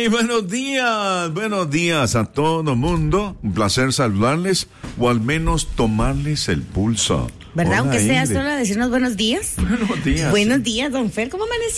Buenos días a todo el mundo. Un placer saludarles o al menos tomarles el pulso. ¿Verdad? Hola, Aunque sea Ingrid. solo decirnos buenos días. Buenos días. Buenos días, don Fer. ¿Cómo amaneció?